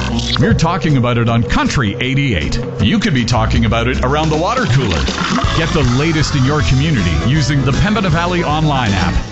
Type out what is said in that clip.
We're talking about it on Country 88. You could be talking about it around the water cooler. Get the latest in your community using the Pembina Valley online app.